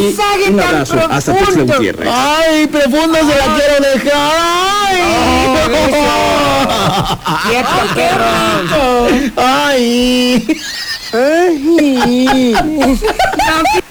mensaje un tan abrazo hasta profundo. Tuxtla Gutiérrez. Ay, profundo se la quiero dejar. Ay. Quieto, perro. Ay. No,